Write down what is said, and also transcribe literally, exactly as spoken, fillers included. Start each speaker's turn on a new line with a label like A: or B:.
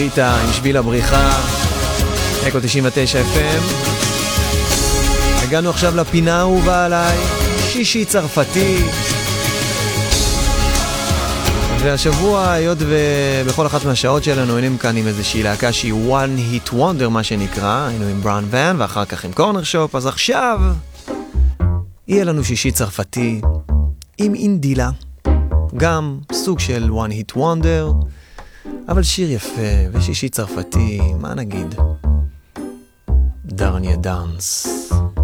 A: ריטה עם שביל הבריחה, אקו תשעים ותשע אף אם. הגענו עכשיו לפינה האהובה עליי, שישי צרפתי. והשבוע, היות ובכל אחת מהשעות שלנו היינו כאן עם איזושהי להקה שהיא one hit wonder מה שנקרא, היינו עם בראון ון ואחר כך עם קורנר שופ, אז עכשיו יהיה לנו שישי צרפתי עם אינדילה, גם סוג של one hit wonder, אבל שיר יפה ושישי צרפתי, מה נגיד? דרניה דאנס.